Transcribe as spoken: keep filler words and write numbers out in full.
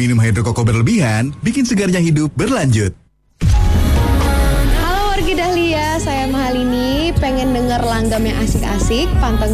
Minum Hydro Koko berlebihan bikin segarnya hidup berlanjut. Halo wargi Dahlia, saya Mahalini. Pengen denger langgam yang asik-asik, panteng